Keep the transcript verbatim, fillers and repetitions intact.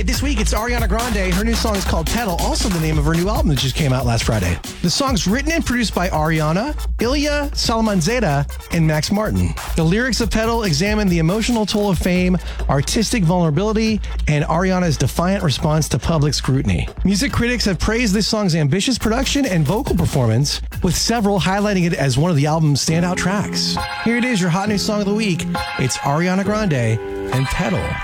right, this week it's Ariana Grande. Her new song is called Petal, also the name of her new album that just came out last Friday. The song's written and produced by Ariana, Ilya Salamanzeta, and Max Martin. The lyrics of Petal examine the emotional toll of fame, artistic vulnerability, and Ariana's defiant response to public scrutiny. Music critics have praised this song's ambitious production and vocal performance, with several highlighting it as one of the album's standout tracks. Here it is, your hot new song of the week. It's Ariana Grande and Petal.